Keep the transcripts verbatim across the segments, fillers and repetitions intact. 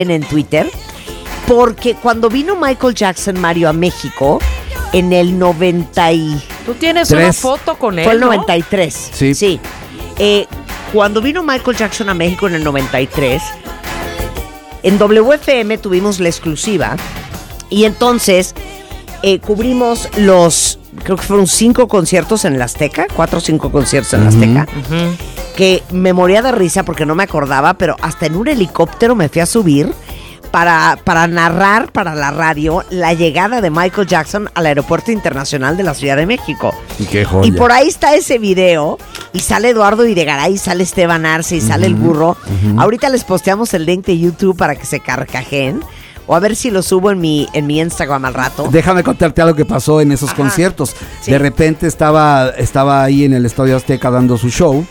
en Twitter, porque cuando vino Michael Jackson, Mario, a México, en el noventa y... Tú tienes Tres. una foto con él, Fue el ¿no? noventa y tres. Sí. Sí. Eh, cuando vino Michael Jackson a México en el noventa y tres, en W F M tuvimos la exclusiva y entonces eh, cubrimos los, creo que fueron cinco conciertos en el Azteca, cuatro o cinco conciertos en el Azteca, Ujú. que me moría de risa porque no me acordaba, pero hasta en un helicóptero me fui a subir para, para narrar para la radio la llegada de Michael Jackson al Aeropuerto Internacional de la Ciudad de México. Y qué joya. Y por ahí está ese video, y sale Eduardo Videgaray, y sale Esteban Arce, y sale el burro. Ahorita les posteamos el link de YouTube para que se carcajeen, o a ver si lo subo en mi, en mi Instagram al rato. Déjame contarte algo que pasó en esos Ajá. conciertos. Sí. De repente estaba, estaba ahí en el Estadio Azteca dando su show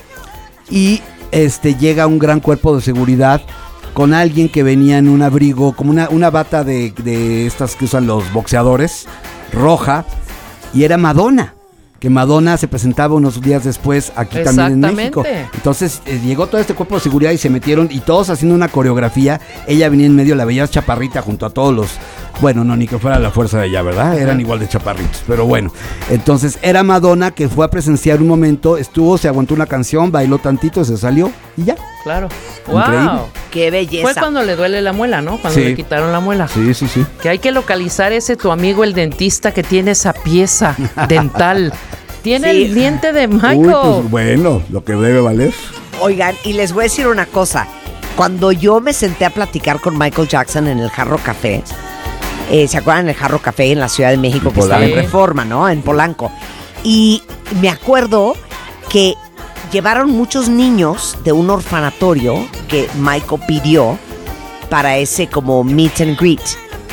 y este llega un gran cuerpo de seguridad con alguien que venía en un abrigo, como una, una bata de, de estas que usan los boxeadores, roja, y era Madonna. Que Madonna se presentaba unos días después aquí también en México. Entonces eh, llegó todo este cuerpo de seguridad y se metieron y todos haciendo una coreografía. Ella venía en medio, la veías chaparrita junto a todos los... Bueno, no, ni que fuera la fuerza de ella, ¿verdad? Eran igual de chaparritos, pero bueno. Entonces era Madonna que fue a presenciar un momento, estuvo, se aguantó una canción, bailó tantito, se salió y ya. Claro. Increíble. Wow. ¡Qué belleza! Fue cuando le duele la muela, ¿no? Cuando Sí. le quitaron la muela. Sí, sí, sí. Que hay que localizar ese tu amigo el dentista que tiene esa pieza dental. Tiene Sí. el diente de Michael. Uy, pues bueno, lo que debe valer. Oigan, y les voy a decir una cosa. Cuando yo me senté a platicar con Michael Jackson en el Jarro Café, eh, ¿se acuerdan del Jarro Café en la Ciudad de México En que estaba en Polanco. Reforma, ¿no? En Polanco. Y me acuerdo que llevaron muchos niños de un orfanatorio que Michael pidió para ese como meet and greet.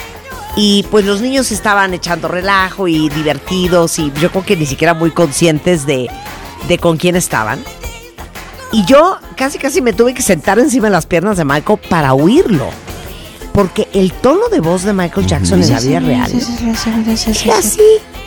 Y pues los niños estaban echando relajo y divertidos y yo creo que ni siquiera muy conscientes de, de con quién estaban. Y yo casi casi me tuve que sentar encima de las piernas de Michael para oírlo. Porque el tono de voz de Michael Jackson en la vida real era así.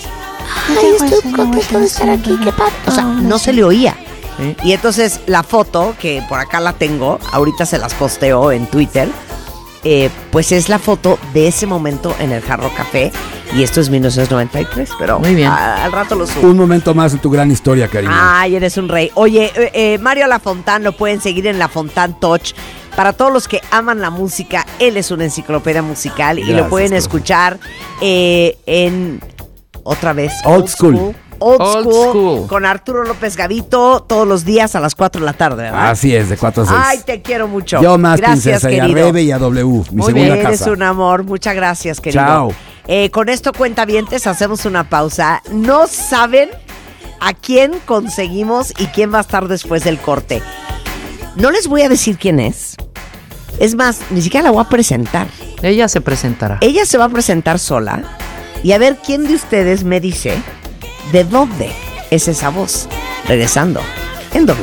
Ay, estoy contento de estar aquí, qué padre. O sea, no se le oía. Sí. Y entonces la foto, que por acá la tengo, ahorita se las posteo en Twitter, eh, pues es la foto de ese momento en el Jarro Café. Y esto es mil novecientos noventa y tres, pero Muy bien. a- al rato lo subo. Un momento más en tu gran historia, cariño. Ay, eres un rey. Oye, eh, eh, Mario Lafontán lo pueden seguir en Lafontán Touch. Para todos los que aman la música, él es una enciclopedia musical y lo Gracias, pueden corazón. escuchar eh, en otra vez Old School. Old, Old School, School. con Arturo López Gavito todos los días a las cuatro de la tarde, ¿verdad? Así es, de cuatro a seis. Ay, te quiero mucho. Yo más, Gracias, princesa, y a querido. Rebe y a W, mi Muy segunda bien, eres casa. un amor. Muchas gracias, querido. Chao. Eh, con esto, cuentavientes, hacemos una pausa. No saben a quién conseguimos y quién va a estar después del corte. No les voy a decir quién es. Es más, ni siquiera la voy a presentar. Ella se presentará. Ella se va a presentar sola y a ver quién de ustedes me dice de dónde es esa voz. Regresando en W.